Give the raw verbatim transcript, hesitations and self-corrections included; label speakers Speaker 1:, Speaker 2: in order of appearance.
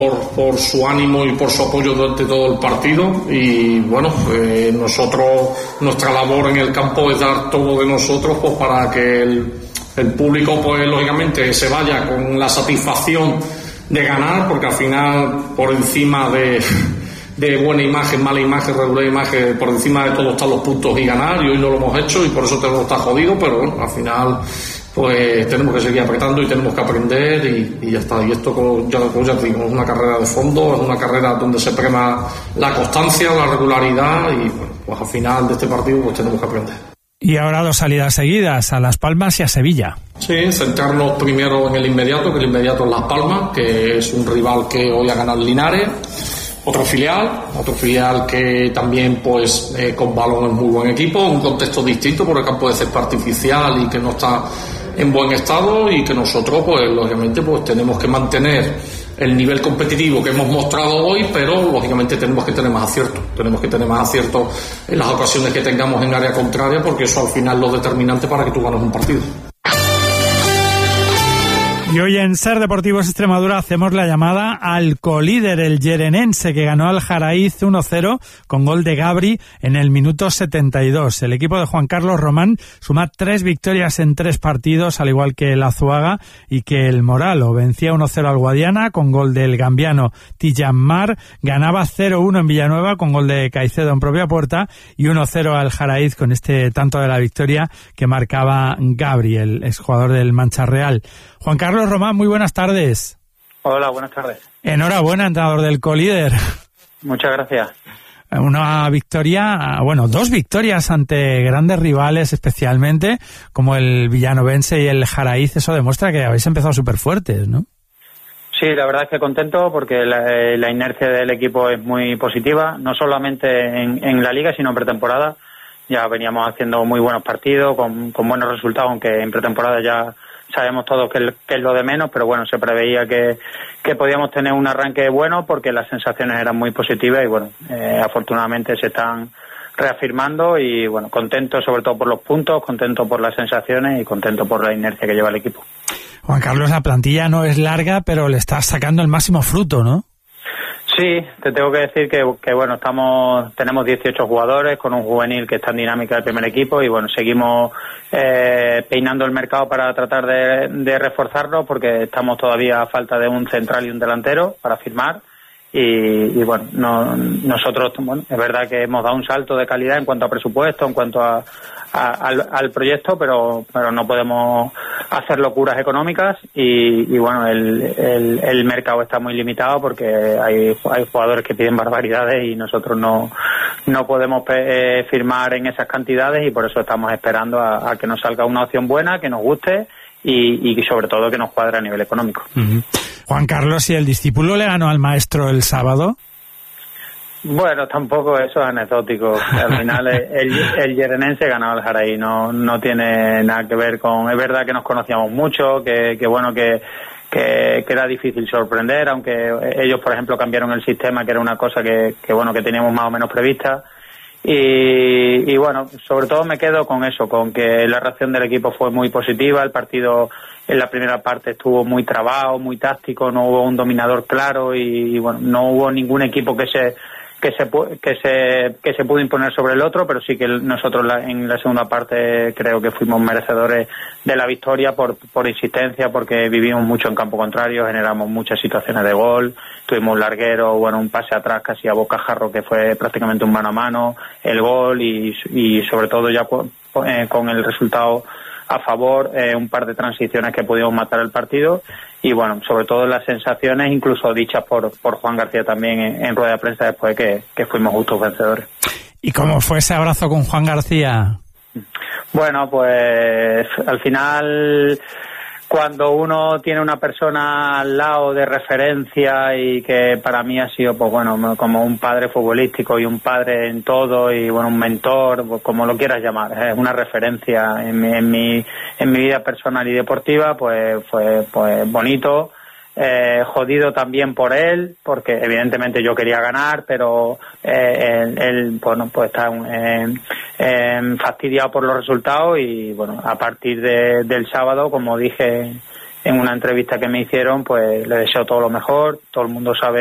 Speaker 1: Por, por su ánimo y por su apoyo durante todo el partido y bueno, eh, nosotros, nuestra labor en el campo es dar todo de nosotros pues para que el, el público pues lógicamente se vaya con la satisfacción de ganar, porque al final por encima de, de buena imagen, mala imagen, regular imagen, por encima de todo están los puntos y ganar, y hoy no lo hemos hecho y por eso tenemos que estar jodidos, pero bueno, al final pues tenemos que seguir apretando y tenemos que aprender y, y ya está. Y esto, como ya, como ya te digo, es una carrera de fondo, es una carrera donde se prema la constancia, la regularidad y bueno, pues al final de este partido pues tenemos que aprender.
Speaker 2: Y ahora dos salidas seguidas, a Las Palmas y a Sevilla.
Speaker 1: Sí, centrarnos primero en el inmediato, que el inmediato es Las Palmas, que es un rival que hoy ha ganado Linares. Otro filial, otro filial que también pues eh, con balón es muy buen equipo, un contexto distinto por el campo de césped artificial y que no está en buen estado, y que nosotros pues lógicamente pues tenemos que mantener el nivel competitivo que hemos mostrado hoy, pero lógicamente tenemos que tener más acierto, tenemos que tener más acierto en las ocasiones que tengamos en área contraria, porque eso al final es lo determinante para que tú ganes un partido.
Speaker 2: Y hoy en Ser Deportivos Extremadura hacemos la llamada al colíder, el Yerenense, que ganó al Jaraíz uno cero con gol de Gabri en el minuto setenta y dos. El equipo de Juan Carlos Román suma tres victorias en tres partidos, al igual que el Azuaga y que el Moralo. Vencía uno cero al Guadiana con gol del gambiano Tijanmar, ganaba cero uno en Villanueva con gol de Caicedo en propia puerta y uno cero al Jaraíz con este tanto de la victoria que marcaba Gabri, el exjugador del Mancha Real. Juan Carlos Román, muy buenas tardes.
Speaker 3: Hola, buenas tardes.
Speaker 2: Enhorabuena, entrenador del colíder.
Speaker 3: Muchas gracias.
Speaker 2: Una victoria, bueno, dos victorias ante grandes rivales, especialmente como el villanovense y el Jaraíz. Eso demuestra que habéis empezado súper fuertes, ¿no?
Speaker 3: Sí, la verdad es que contento porque la, la inercia del equipo es muy positiva, no solamente en, en la liga, sino en pretemporada. Ya veníamos haciendo muy buenos partidos, con, con buenos resultados, aunque en pretemporada ya sabemos todos que, que es lo de menos, pero bueno, se preveía que, que podíamos tener un arranque bueno porque las sensaciones eran muy positivas y bueno, eh, afortunadamente se están reafirmando y bueno, contento sobre todo por los puntos, contento por las sensaciones y contento por la inercia que lleva el equipo.
Speaker 2: Juan Carlos, la plantilla no es larga, pero le estás sacando el máximo fruto, ¿no?
Speaker 3: Sí, te tengo que decir que, que bueno, estamos tenemos dieciocho jugadores con un juvenil que está en dinámica del primer equipo y bueno, seguimos eh, peinando el mercado para tratar de, de reforzarlo porque estamos todavía a falta de un central y un delantero para firmar y, y bueno, no, nosotros, bueno, es verdad que hemos dado un salto de calidad en cuanto a presupuesto, en cuanto a, a al, al proyecto, pero pero no podemos hacer locuras económicas y, y bueno, el, el, el mercado está muy limitado porque hay, hay jugadores que piden barbaridades y nosotros no no podemos eh, firmar en esas cantidades y por eso estamos esperando a, a que nos salga una opción buena, que nos guste y, y sobre todo que nos cuadre a nivel económico.
Speaker 2: Uh-huh. Juan Carlos, ¿y el discípulo le ganó al maestro el sábado?
Speaker 3: Bueno, tampoco eso es anecdótico. Al final el, el Yerenense ganó al Jaraí, no no tiene nada que ver con... Es verdad que nos conocíamos mucho, que, que bueno, que, que, que era difícil sorprender, aunque ellos, por ejemplo, cambiaron el sistema, que era una cosa que, que bueno, que teníamos más o menos prevista. Y, y bueno, sobre todo me quedo con eso, con que la reacción del equipo fue muy positiva, el partido en la primera parte estuvo muy trabado, muy táctico, no hubo un dominador claro y, y bueno, no hubo ningún equipo que se que se que se que se pudo imponer sobre el otro, pero sí que nosotros la, en la segunda parte creo que fuimos merecedores de la victoria por por insistencia, porque vivimos mucho en campo contrario, generamos muchas situaciones de gol, tuvimos un larguero, bueno, un pase atrás casi a bocajarro que fue prácticamente un mano a mano, el gol y, y sobre todo ya eh, con el resultado a favor, eh, un par de transiciones que pudimos matar el partido y bueno, sobre todo las sensaciones, incluso dichas por por Juan García también en, en rueda de prensa después que, que fuimos justos vencedores.
Speaker 2: ¿Y cómo fue ese abrazo con Juan García?
Speaker 3: Bueno, pues al final cuando uno tiene una persona al lado de referencia y que para mí ha sido, pues bueno, como un padre futbolístico y un padre en todo y bueno, un mentor, pues como lo quieras llamar, es una referencia en mi, en mi, en mi vida personal y deportiva, pues fue pues bonito. Eh, jodido también por él, porque evidentemente yo quería ganar, pero eh, él, él bueno, pues está eh, eh, fastidiado por los resultados y bueno, a partir de, del sábado, como dije en una entrevista que me hicieron, pues le deseo todo lo mejor. Todo el mundo sabe